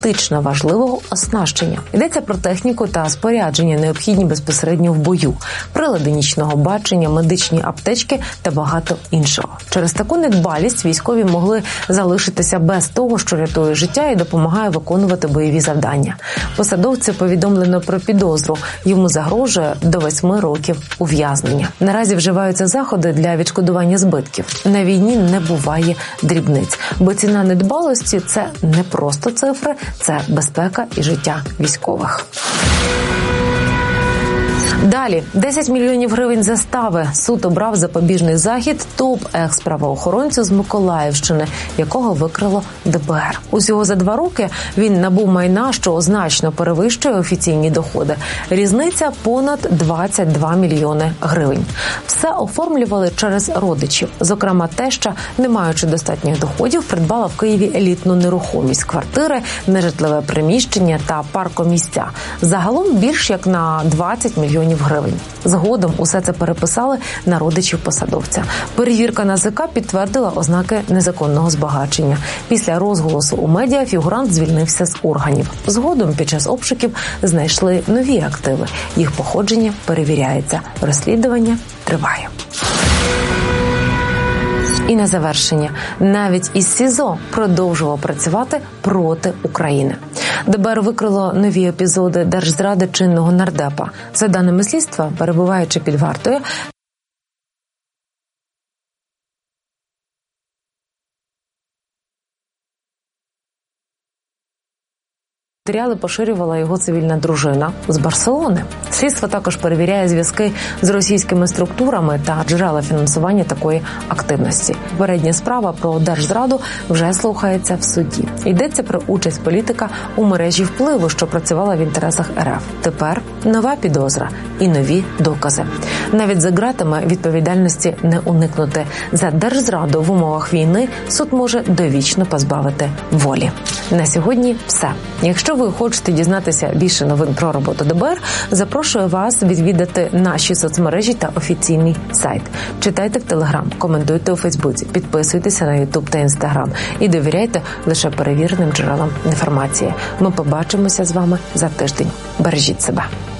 критично важливого оснащення. Йдеться про техніку та спорядження, необхідні безпосередньо в бою, прилади нічного бачення, медичні аптечки та багато іншого. Через таку недбалість військові могли залишитися без того, що рятує життя і допомагає виконувати бойові завдання. Посадовця повідомлено про підозру. Йому загрожує до 8 років ув'язнення. Наразі вживаються заходи для відшкодування збитків. На війні не буває дрібниць, бо ціна недбалості – це не просто цифри, це безпека і життя військових. Далі. 10 мільйонів гривень застави. Суд обрав запобіжний захід топ-екс-правоохоронцю з Миколаївщини, якого викрило ДБР. Усього за 2 роки він набув майна, що значно перевищує офіційні доходи. Різниця – понад 22 мільйони гривень. Все оформлювали через родичів. Зокрема, теща, не маючи достатніх доходів, придбала в Києві елітну нерухомість, квартири, нежитлове приміщення та паркомісця. Загалом більш як на 20 мільйонів гривень. Згодом усе це переписали на родичів посадовця. Перевірка НАЗК підтвердила ознаки незаконного збагачення. Після розголосу у медіа фігурант звільнився з органів. Згодом під час обшуків знайшли нові активи. Їх походження перевіряється. Розслідування триває. І на завершення. Навіть із СІЗО продовжував працювати проти України. ДБР викрило нові епізоди держзради чинного нардепа. За даними слідства, перебуваючи під вартою, матеріали поширювала його цивільна дружина з Барселони. Слідство також перевіряє зв'язки з російськими структурами та джерела фінансування такої активності. Попередня справа про держзраду вже слухається в суді. Йдеться про участь політика у мережі впливу, що працювала в інтересах РФ. Тепер нова підозра і нові докази. Навіть за ґратами відповідальності не уникнути. За держзраду в умовах війни суд може довічно позбавити волі. На сьогодні все. Якщо ви хочете дізнатися більше новин про роботу ДБР, запрошую вас відвідати наші соцмережі та офіційний сайт. Читайте в Телеграм, коментуйте у Фейсбуці, підписуйтеся на Ютуб та Інстаграм і довіряйте лише перевіреним джерелам інформації. Ми побачимося з вами за тиждень. Бережіть себе.